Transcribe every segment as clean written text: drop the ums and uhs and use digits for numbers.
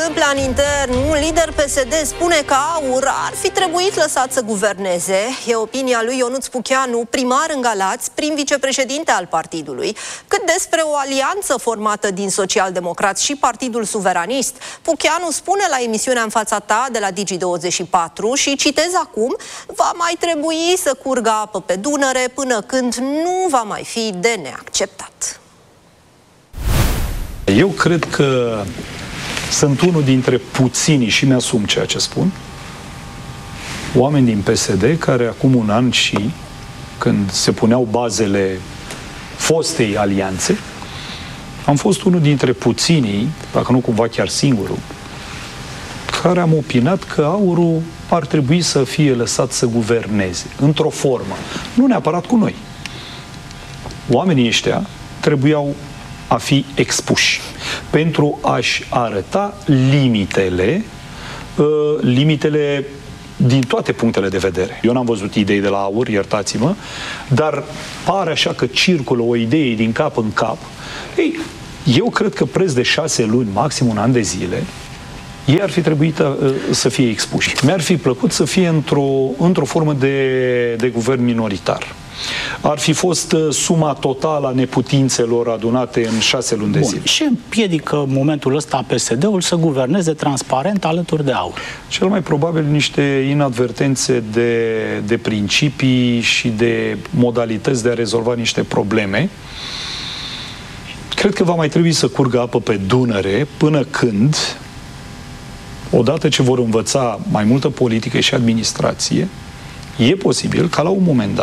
În plan intern, un lider PSD spune că AUR ar fi trebuit lăsat să guverneze. E opinia lui Ionuț Pucheanu, primar în Galați, prim vicepreședinte al partidului. Cât despre o alianță formată din Social-Democrați și Partidul Suveranist, Pucheanu spune la emisiunea În fața ta de la Digi24 și citez acum: va mai trebui să curgă apă pe Dunăre până când nu va mai fi de neacceptat. Eu cred că sunt unul dintre puținii, și mi-asum ceea ce spun, oameni din PSD care acum un an și când se puneau bazele fostei alianțe, am fost unul dintre puținii, dacă nu cumva chiar singurul, care am opinat că AUR-ul ar trebui să fie lăsat să guverneze, într-o formă, nu neapărat cu noi. Oamenii ăștia trebuiau a fi expuși pentru a-și arăta limitele din toate punctele de vedere. Eu n-am văzut idei de la AUR, iertați-mă, dar pare așa că circulă o idee din cap în cap. Ei, eu cred că preț de 6 luni, maxim un an de zile, ei ar fi trebuit să fie expuși. Mi-ar fi plăcut să fie într-o formă de guvern minoritar. Ar fi fost suma totală a neputințelor adunate în 6 luni de zile. Și împiedică momentul ăsta PSD-ul să guverneze transparent alături de AUR? Cel mai probabil niște inadvertențe de principii și de modalități de a rezolva niște probleme. Cred că va mai trebui să curgă apă pe Dunăre până când, odată ce vor învăța mai multă politică și administrație, e posibil ca la un moment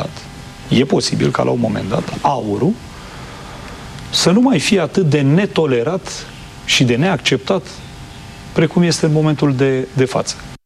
dat AUR-ul să nu mai fie atât de netolerat și de neacceptat precum este în momentul de față.